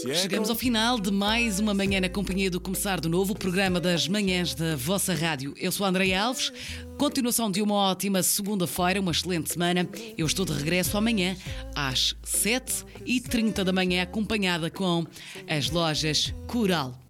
Chegamos ao final de mais uma manhã na companhia do Começar de Novo, o programa das manhãs da vossa rádio. Eu sou a Andreia Alves, continuação de uma ótima segunda-feira, uma excelente semana. Eu estou de regresso amanhã às 7h30 da manhã, acompanhada com as lojas Coral.